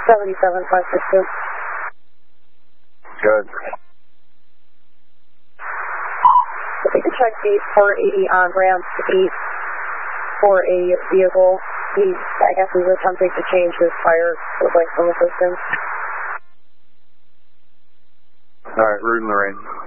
77562. Good. If you could check gate 480 on ramp east for a vehicle. I guess he's attempting to change his fire with like some assistance. Alright, route in the range.